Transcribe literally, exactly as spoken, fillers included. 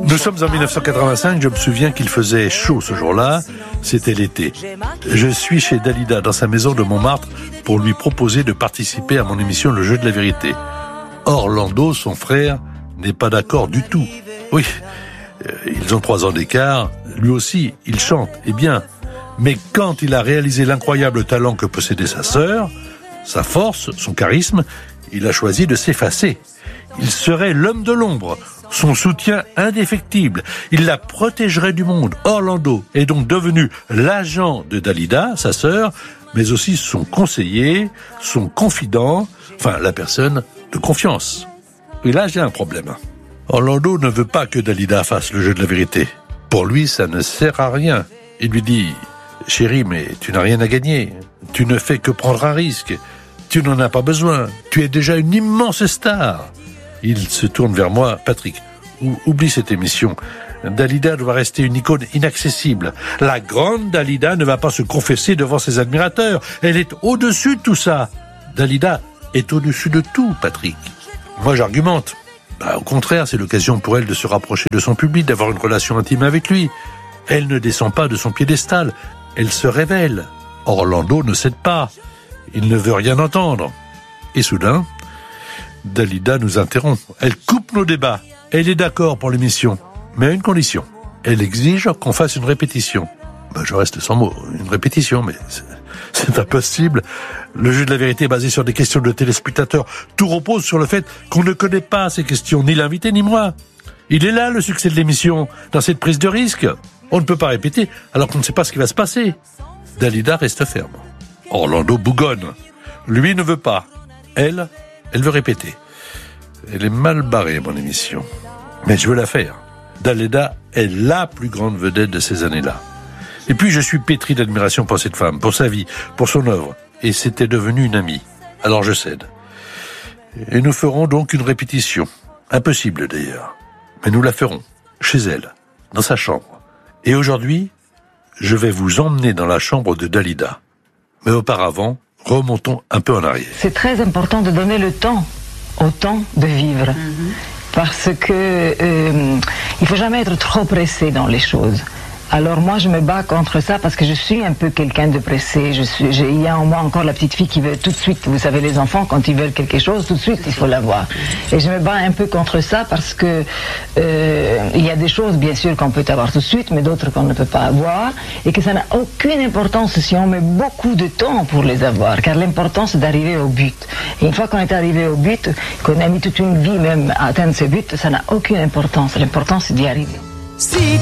Nous sommes en dix-neuf cent quatre-vingt-cinq, je me souviens qu'il faisait chaud ce jour-là, c'était l'été. Je suis chez Dalida dans sa maison de Montmartre pour lui proposer de participer à mon émission Le Jeu de la Vérité. Orlando, son frère, n'est pas d'accord du tout. Oui, ils ont trois ans d'écart, lui aussi, il chante, et bien. Mais quand il a réalisé l'incroyable talent que possédait sa sœur, sa force, son charisme, il a choisi de s'effacer. Il serait l'homme de l'ombre, son soutien indéfectible. Il la protégerait du monde. Orlando est donc devenu l'agent de Dalida, sa sœur, mais aussi son conseiller, son confident, enfin la personne de confiance. Et là, j'ai un problème. Orlando ne veut pas que Dalida fasse le jeu de la vérité. Pour lui, ça ne sert à rien. Il lui dit... Chérie, mais tu n'as rien à gagner. Tu ne fais que prendre un risque. Tu n'en as pas besoin. Tu es déjà une immense star. Il se tourne vers moi. Patrick, oublie cette émission. Dalida doit rester une icône inaccessible. La grande Dalida ne va pas se confesser devant ses admirateurs. Elle est au-dessus de tout ça. Dalida est au-dessus de tout, Patrick. Moi, j'argumente. Bah, au contraire, c'est l'occasion pour elle de se rapprocher de son public, d'avoir une relation intime avec lui. Elle ne descend pas de son piédestal. Elle se révèle. Orlando ne cède pas. Il ne veut rien entendre. Et soudain, Dalida nous interrompt. Elle coupe nos débats. Elle est d'accord pour l'émission, mais à une condition. Elle exige qu'on fasse une répétition. Ben, je reste sans mots. Une répétition, mais c'est, c'est impossible. Le jeu de la vérité est basé sur des questions de téléspectateurs. Tout repose sur le fait qu'on ne connaît pas ces questions, ni l'invité, ni moi. Il est là le succès de l'émission, dans cette prise de risque. On ne peut pas répéter alors qu'on ne sait pas ce qui va se passer. Dalida reste ferme. Orlando bougonne. Lui ne veut pas. Elle, elle veut répéter. Elle est mal barrée, mon émission. Mais je veux la faire. Dalida est la plus grande vedette de ces années-là. Et puis je suis pétri d'admiration pour cette femme, pour sa vie, pour son œuvre. Et c'était devenu une amie. Alors je cède. Et nous ferons donc une répétition. Impossible d'ailleurs. Mais nous la ferons. Chez elle. Dans sa chambre. Et aujourd'hui, je vais vous emmener dans la chambre de Dalida. Mais auparavant, remontons un peu en arrière. C'est très important de donner le temps au temps de vivre. Mm-hmm. Parce que euh, il faut jamais être trop pressé dans les choses. Alors moi je me bats contre ça parce que je suis un peu quelqu'un de pressé. Je suis, j'ai, il y a en moi encore la petite fille qui veut tout de suite. Vous savez, les enfants quand ils veulent quelque chose, tout de suite il faut l'avoir. Et je me bats un peu contre ça parce que euh, il y a des choses bien sûr qu'on peut avoir tout de suite, mais d'autres qu'on ne peut pas avoir, et que ça n'a aucune importance si on met beaucoup de temps pour les avoir. Car l'important c'est d'arriver au but. Et une fois qu'on est arrivé au but, qu'on a mis toute une vie même à atteindre ce but, ça n'a aucune importance. L'important c'est d'y arriver. Si